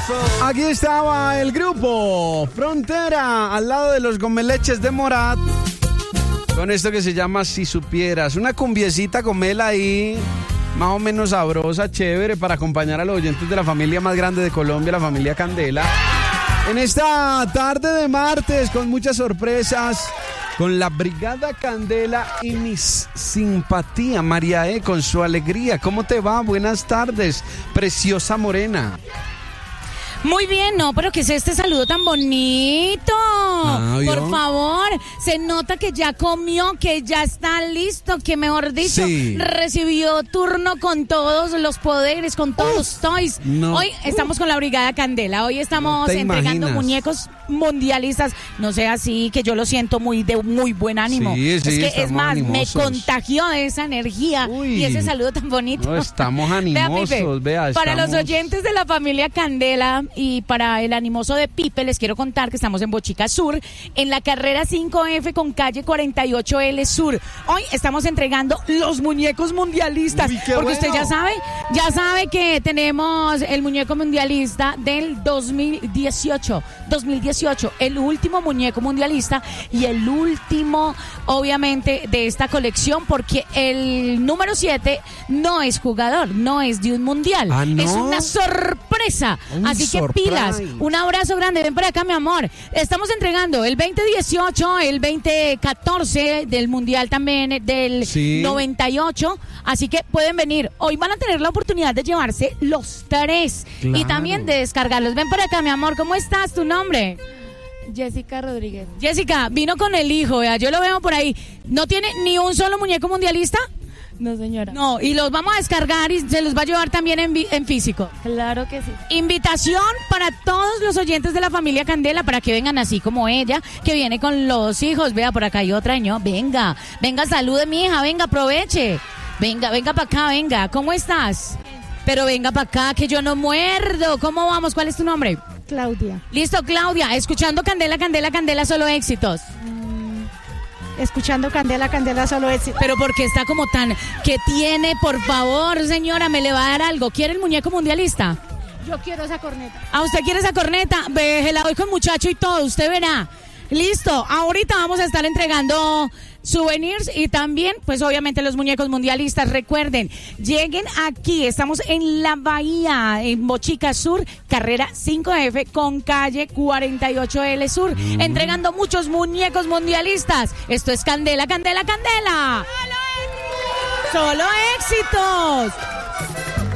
Aquí estaba el grupo Frontera al lado de los Gomeleches de Morat con esto que se llama Si Supieras, una cumbiecita con mela ahí más o menos sabrosa, chévere para acompañar a los oyentes de la familia más grande de Colombia, la familia Candela, en esta tarde de martes con muchas sorpresas, con la Brigada Candela y mis simpatía, María con su alegría. ¿Cómo te va? Buenas tardes, preciosa morena. Muy bien, no, pero ¿qué es este saludo tan bonito? Por favor, se nota que ya comió, que ya está listo, que mejor dicho, recibió turno con todos los poderes, con todos los toys. Hoy estamos con la Brigada Candela, hoy estamos entregando muñecos mundialistas, no sé, así que yo lo siento de muy buen ánimo. Es que es más, animosos. Me contagió de esa energía y ese saludo tan bonito. No, estamos animosos, vea, para los oyentes de la familia Candela y para el animoso de Pipe, les quiero contar que estamos en Bochica Sur, en la carrera 5F con calle 48L Sur. Hoy estamos entregando los muñecos mundialistas, porque usted ya sabe que tenemos el muñeco mundialista del 2018, el último muñeco mundialista y el último, obviamente, de esta colección, porque el número 7 no es jugador, no es de un mundial, ¿no? Es una sorpresa, así que pilas, un abrazo grande, ven por acá mi amor. Estamos entregando el 2018, el 2014 del mundial también, del 98, así que pueden venir, hoy van a tener la oportunidad de llevarse los 3 y también de descargarlos. Ven por acá mi amor, ¿cómo estás? ¿Tu nombre? Jessica Rodríguez. Jessica, vino con el hijo, ¿verdad? Yo lo veo por ahí. ¿No tiene ni un solo muñeco mundialista? No, señora. No, y los vamos a descargar y se los va a llevar también en físico. Claro que sí. Invitación para todos los oyentes de la familia Candela para que vengan así como ella, que viene con los hijos. Vea, por acá hay otra, ¿no? Venga, salude mi hija, venga, aproveche. Venga para acá, venga. ¿Cómo estás? Pero venga para acá, que yo no muerdo. ¿Cómo vamos? ¿Cuál es tu nombre? Claudia. Listo, Claudia. Escuchando Candela, solo éxitos. Escuchando Candela, solo éxitos. Pero porque está como tan... ¿Qué tiene? Por favor, señora, me le va a dar algo. ¿Quiere el muñeco mundialista? Yo quiero esa corneta. ¿Ah, usted quiere esa corneta? Se la doy con muchacho y todo, usted verá. Listo, ahorita vamos a estar entregando souvenirs y también, pues obviamente los muñecos mundialistas. Recuerden, lleguen aquí, estamos en la Bahía, en Bochica Sur, carrera 5F con calle 48L Sur, entregando muchos muñecos mundialistas. Esto es Candela. ¡Solo éxitos!